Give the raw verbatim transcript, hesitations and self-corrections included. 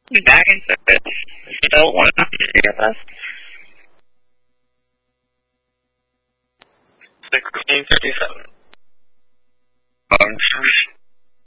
Nine minutes. Still one of us. Sixteen fifty-seven. Um,